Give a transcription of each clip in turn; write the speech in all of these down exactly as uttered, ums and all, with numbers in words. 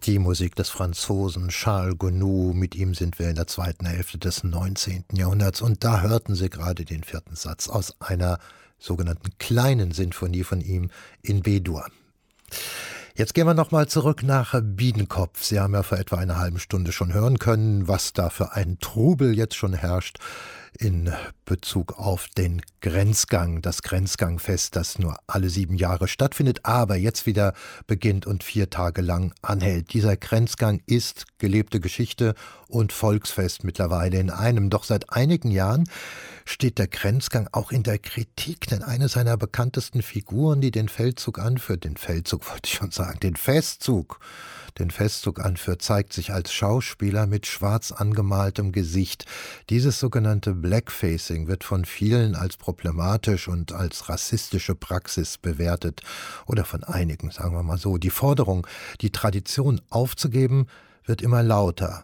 Die Musik des Franzosen Charles Gounod, mit ihm sind wir in der zweiten Hälfte des neunzehnten Jahrhunderts und da hörten Sie gerade den vierten Satz aus einer sogenannten kleinen Sinfonie von ihm in B-Dur. Jetzt gehen wir nochmal zurück nach Biedenkopf. Sie haben ja vor etwa einer halben Stunde schon hören können, was da für ein Trubel jetzt schon herrscht in Bezug auf den Grenzgang, das Grenzgangfest, das nur alle sieben Jahre stattfindet, aber jetzt wieder beginnt und vier Tage lang anhält. Dieser Grenzgang ist gelebte Geschichte und Volksfest mittlerweile in einem. Doch seit einigen Jahren steht der Grenzgang auch in der Kritik, denn eine seiner bekanntesten Figuren, die den Feldzug anführt, den Feldzug wollte ich schon sagen, den Festzug, den Festzug anführt, zeigt sich als Schauspieler mit schwarz angemaltem Gesicht. Dieses sogenannte Blackfacing wird von vielen als problematisch und als rassistische Praxis bewertet. Oder von einigen, sagen wir mal so. Die Forderung, die Tradition aufzugeben, wird immer lauter.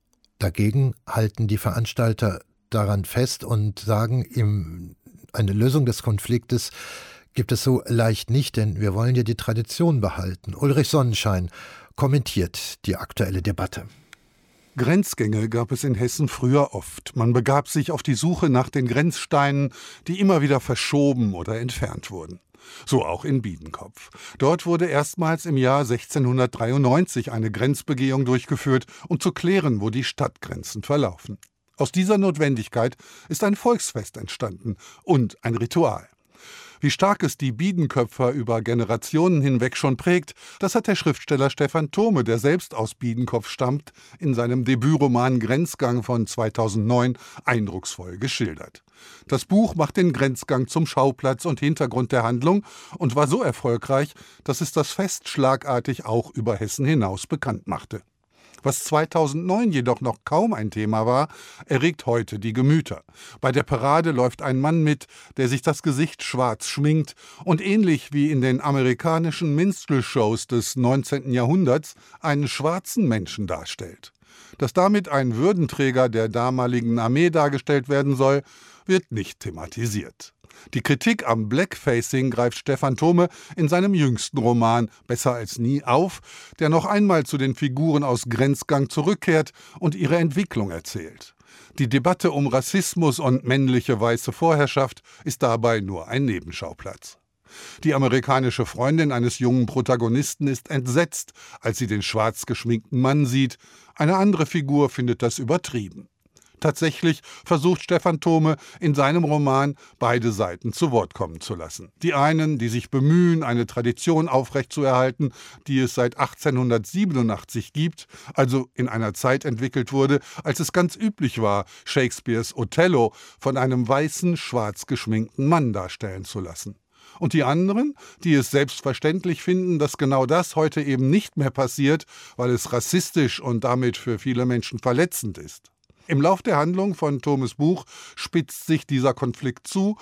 Dagegen halten die Veranstalter daran fest und sagen, im, eine Lösung des Konfliktes gibt es so leicht nicht, denn wir wollen ja die Tradition behalten. Ulrich Sonnenschein kommentiert die aktuelle Debatte. Grenzgänge gab es in Hessen früher oft. Man begab sich auf die Suche nach den Grenzsteinen, die immer wieder verschoben oder entfernt wurden. So auch in Biedenkopf. Dort wurde erstmals im Jahr sechzehnhundertdreiundneunzig eine Grenzbegehung durchgeführt, um zu klären, wo die Stadtgrenzen verlaufen. Aus dieser Notwendigkeit ist ein Volksfest entstanden und ein Ritual. Wie stark es die Biedenköpfer über Generationen hinweg schon prägt, das hat der Schriftsteller Stephan Thome, der selbst aus Biedenkopf stammt, in seinem Debütroman Grenzgang von zweitausendneun eindrucksvoll geschildert. Das Buch macht den Grenzgang zum Schauplatz und Hintergrund der Handlung und war so erfolgreich, dass es das Fest schlagartig auch über Hessen hinaus bekannt machte. Was zweitausendneun jedoch noch kaum ein Thema war, erregt heute die Gemüter. Bei der Parade läuft ein Mann mit, der sich das Gesicht schwarz schminkt und ähnlich wie in den amerikanischen Minstrel-Shows des neunzehnten Jahrhunderts einen schwarzen Menschen darstellt. Dass damit ein Würdenträger der damaligen Armee dargestellt werden soll, wird nicht thematisiert. Die Kritik am Blackfacing greift Stephan Thome in seinem jüngsten Roman Besser als nie auf, der noch einmal zu den Figuren aus Grenzgang zurückkehrt und ihre Entwicklung erzählt. Die Debatte um Rassismus und männliche weiße Vorherrschaft ist dabei nur ein Nebenschauplatz. Die amerikanische Freundin eines jungen Protagonisten ist entsetzt, als sie den schwarz geschminkten Mann sieht. Eine andere Figur findet das übertrieben. Tatsächlich versucht Stephan Thome in seinem Roman, beide Seiten zu Wort kommen zu lassen. Die einen, die sich bemühen, eine Tradition aufrechtzuerhalten, die es seit achtzehnhundertsiebenundachtzig gibt, also in einer Zeit entwickelt wurde, als es ganz üblich war, Shakespeares Othello von einem weißen, schwarz geschminkten Mann darstellen zu lassen. Und die anderen, die es selbstverständlich finden, dass genau das heute eben nicht mehr passiert, weil es rassistisch und damit für viele Menschen verletzend ist. Im Lauf der Handlung von Thomes Buch spitzt sich dieser Konflikt zu